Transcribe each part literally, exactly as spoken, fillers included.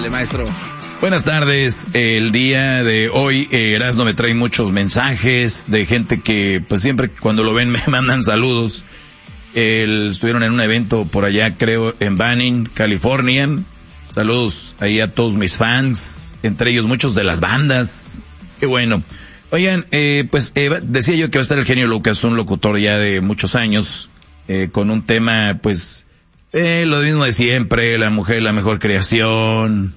Ándale, maestro. Buenas tardes. El día de hoy, eh, Erasmo me trae muchos mensajes de gente que, pues siempre cuando lo ven me mandan saludos. El, estuvieron en un evento por allá, creo, en Banning, California. Saludos ahí a todos mis fans, entre ellos muchos de las bandas. Qué bueno. Oigan, eh, pues eh, decía yo que va a estar el genio Lucas, un locutor ya de muchos años, eh, con un tema, pues, eh, lo mismo de siempre, la mujer, la mejor creación.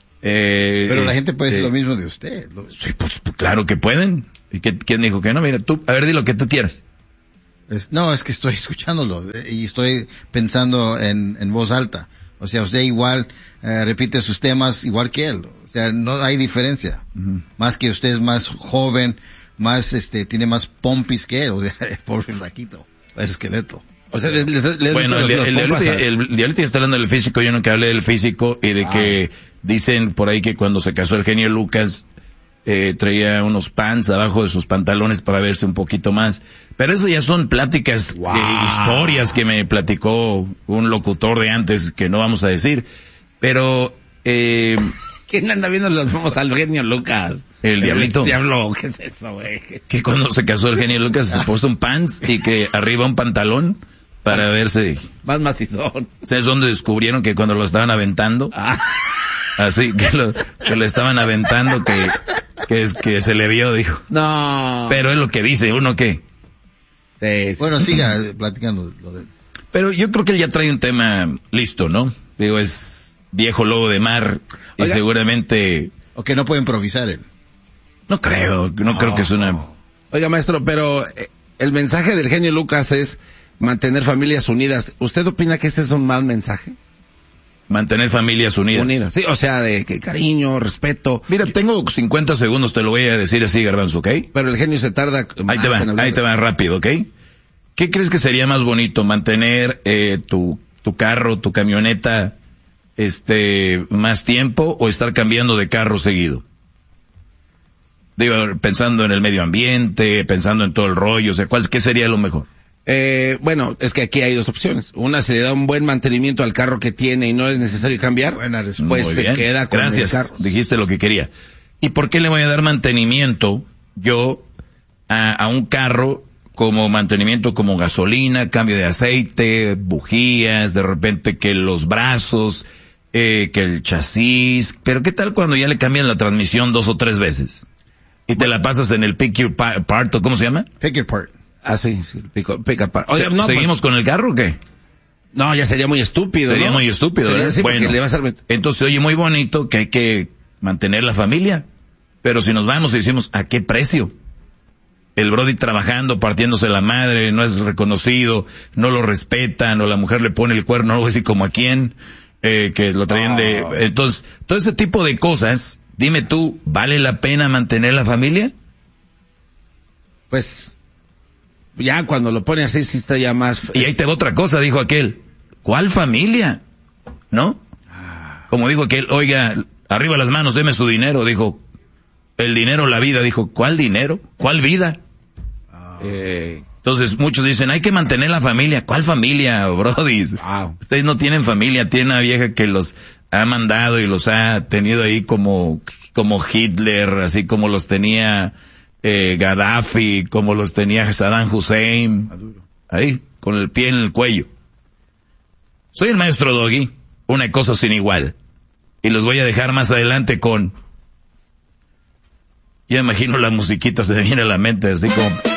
Eh, Pero la es, gente puede decir eh, lo mismo de usted. Lo... Sí, pues, pues claro que pueden. ¿Y qué, quién dijo que no? Mira, tú, a ver, di lo que tú quieras. Es, no, es que estoy escuchándolo eh, y estoy pensando en, en voz alta. O sea, usted igual eh, repite sus temas igual que él. O sea, no hay diferencia. Uh-huh. Más que usted es más joven, más, este, tiene más pompis que él. O sea, el pobre flaquito, es esqueleto. O sea, les, les, les bueno, el, el, el, el diablito está hablando del físico, yo nunca hablé del físico y de ah. que dicen por ahí que cuando se casó el genio Lucas, eh, traía unos pants abajo de sus pantalones para verse un poquito más. Pero eso ya son pláticas, wow. eh, historias que me platicó un locutor de antes que no vamos a decir. Pero, eh... ¿quién anda viendo los vamos al genio Lucas? El diablito. El diablo, ¿qué es eso, güey? Que cuando se casó el genio Lucas se puso un pants y que arriba un pantalón para verse más macizón. ¿Sabes dónde descubrieron que cuando lo estaban aventando? Ah. Así que lo, que lo estaban aventando que, que es que se le vio, dijo. No. Pero es lo que dice, ¿uno qué? Sí, sí. Bueno, siga platicando lo de... Pero yo creo que él ya trae un tema listo, ¿no? Digo, es viejo lobo de mar y Oiga. seguramente... O que no puede improvisar él. No creo, no oh. creo que es una... Oiga, maestro, pero eh, el mensaje del genio Lucas es mantener familias unidas. ¿Usted opina que ese es un mal mensaje? Mantener familias unidas. Unidas. Sí, o sea, de que cariño, respeto. Mira, tengo cincuenta segundos, te lo voy a decir así, Garbanzo, ¿ok? Pero el genio se tarda más Ahí te va, en hablar. ahí te va rápido, ¿ok? ¿Qué crees que sería más bonito? ¿Mantener eh, tu, tu carro, tu camioneta, este, más tiempo o estar cambiando de carro seguido? Digo, pensando en el medio ambiente, pensando en todo el rollo, o sea, ¿cuál, qué sería lo mejor? Eh, bueno, es que aquí hay dos opciones. Una, se le da un buen mantenimiento al carro que tiene y no es necesario cambiar. Buena respuesta. Pues Muy se bien. queda con Gracias. el carro. Dijiste lo que quería. ¿Y por qué le voy a dar mantenimiento yo a, a un carro como mantenimiento como gasolina, cambio de aceite, bujías, de repente que los brazos, eh, que el chasis? Pero ¿qué tal cuando ya le cambian la transmisión dos o tres veces? Y te la pasas en el pick your part, ¿cómo se llama? Pick your part. Ah, sí, sí, pick, pick apart. Oye, no, ¿seguimos pues, con el carro o qué? No, ya sería muy estúpido, Sería ¿no? muy estúpido, sería, ¿verdad? Sí, bueno, le va a ser... entonces oye muy bonito que hay que mantener la familia. Pero si nos vamos y decimos, ¿a qué precio? El brody trabajando, partiéndose la madre, no es reconocido, no lo respetan, o la mujer le pone el cuerno, no voy a decir como a quién, eh, que lo traían oh. de... Entonces, todo ese tipo de cosas, dime tú, ¿vale la pena mantener la familia? Pues... ya cuando lo pone así sí está ya más... Y ahí te va otra cosa, dijo aquel. ¿Cuál familia? ¿No? Como dijo aquel, oiga, arriba las manos, deme su dinero, dijo. El dinero, la vida, dijo. ¿Cuál dinero? ¿Cuál vida? Eh, entonces muchos dicen, hay que mantener la familia. ¿Cuál familia, brody? Wow. Ustedes no tienen familia, tienen una vieja que los ha mandado y los ha tenido ahí como, como Hitler, así como los tenía... Eh, Gaddafi, como los tenía Saddam Hussein, ahí, con el pie en el cuello. Soy el maestro Doggy, una cosa sin igual. Y los voy a dejar más adelante con... Ya imagino la musiquita, se me viene a la mente, así como...